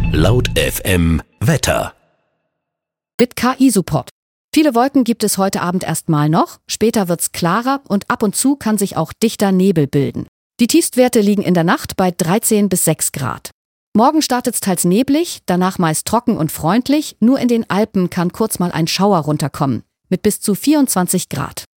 Laut FM Wetter. Mit KI-Support. Viele Wolken gibt es heute Abend erstmal noch, später wird's klarer und ab und zu kann sich auch dichter Nebel bilden. Die Tiefstwerte liegen in der Nacht bei 13 bis 6 Grad. Morgen startet's teils neblig, danach meist trocken und freundlich, nur in den Alpen kann kurz mal ein Schauer runterkommen, mit bis zu 24 Grad.